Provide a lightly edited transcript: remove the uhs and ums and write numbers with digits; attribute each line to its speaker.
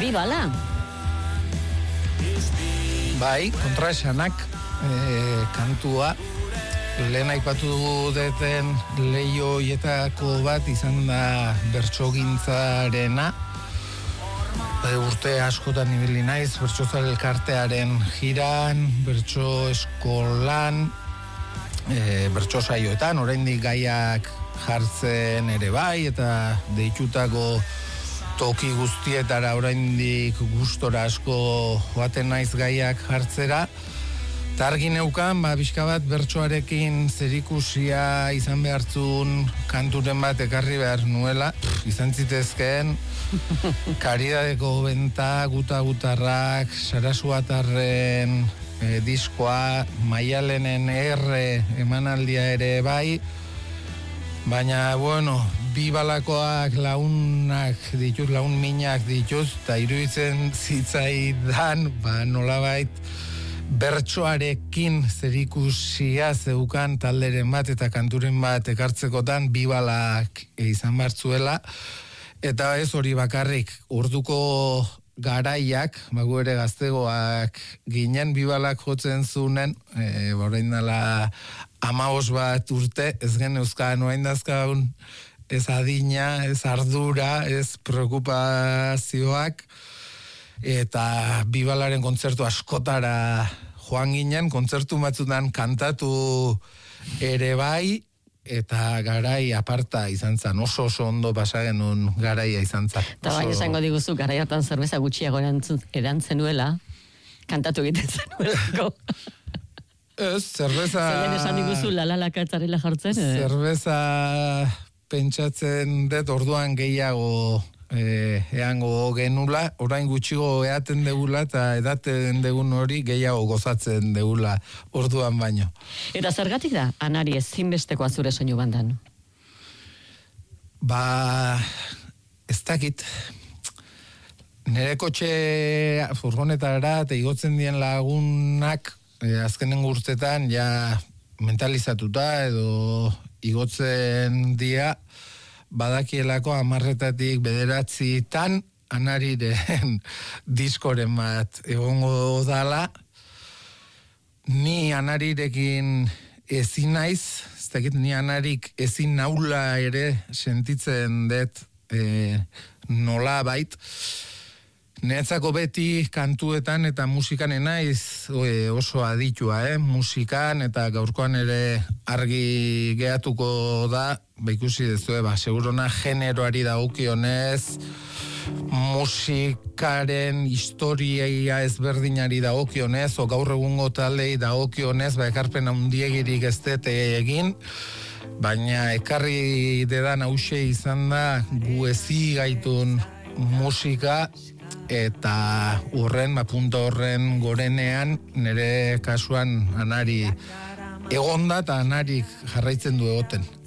Speaker 1: Bi bala.
Speaker 2: Bai, kontraesanak kantua. Lehen aipatu duten lehioietako bat izan da bertsogintzarena. Urte askotan ibili naiz, bertsozale elkartearen jiran, bertso eskolan, bertso saioetan, oraindik gaiak jartzen ere bai, eta deitutako toki guztietara oraindik gustora asko joaten naiz gaiak jartzera. Eta argi neukan, pixka bat bertsoarekin zerikusia izan behartzun kanturen bat ekarri behar nuela. Izan zitezkeen, Karidadeko Benta, Guta-Gutarrak, Sarasuatarren diskoa, Maialenen emanaldia ere bai. Baina, bueno, bi balakoak launak dituz, laun minak dituz, eta iruditzen zitzaidan, nolabait, bertsoarekin zerikusia zeukan talderen bat eta kanturen bat ekartzekotan bi balak izan bartzuela. Eta ez hori bakarrik, orduko garaiak, gu ere gaztegoak ginen, bi balak jotzen zunen, orain dela 15 bat urte, ez geneuzkan, orain dazkagun, ez adina, ez ardura, ez preokupazioak, eta bibalaren kontzertu askotara joan ginen, kontzertu batzutan kantatu ere bai, eta garai aparta izan zen, oso ondo pasagenun garaia izan zen.
Speaker 1: Eta bai esango diguzu, garai hartan zerbeza gutxiago erantzenuela, kantatu egiten zenuelako.
Speaker 2: Ez, zerbeza...
Speaker 1: Zelen esan diguzu lalalakatzarela jartzen?
Speaker 2: Zerbeza pentsatzen dut orduan gehiago eango genula, orain gutxigo eaten degula eta edaten degun hori gehiago gozatzen degula orduan baino.
Speaker 1: Eta zergatik da, Anari ezinbestekoa zure soinu bandan?
Speaker 2: Ez dakit. Nire kotxe furgonetara eta igotzen dien lagunak azkenen urtetan ja mentalizatuta edo igotzen dia badakielako 10-etatik 9 Anariren diskoren bat egongo dala. Ni Anarirekin ezin naiz, ez dakit ni Anarik ezin naula ere sentitzen dut nola bait. Neretzako beti kantuetan eta musikan naiz oso aditua, musikan eta gaurkoan ere argi gehatuko da, ikusi dezu, segurona generoari dagokionez, musikaren historia ezberdinari dagokionez, o gaur egungo taldei dagokionez, ekarpen handiegirik ez dut egin, baina ekarri dedan hause izan da gu ezi gaitun musika, eta punto horren gorenean nire kasuan Anari egonda eta Anarik jarraitzen du egoten.